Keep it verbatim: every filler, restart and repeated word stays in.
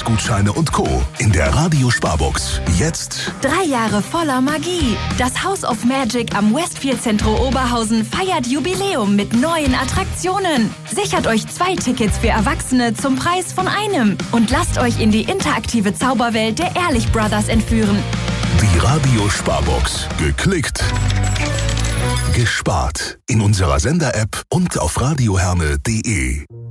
Weihnachtsgutscheine und Co. in der Radio-Sparbox. Jetzt Drei Jahre voller Magie. Das House of Magic am Westfield Zentro Oberhausen feiert Jubiläum mit neuen Attraktionen. Sichert euch zwei Tickets für Erwachsene zum Preis von einem und lasst euch in die interaktive Zauberwelt der Ehrlich Brothers entführen. die Radio-Sparbox. Geklickt, gespart. In unserer Sender-App und auf radioherne punkt de.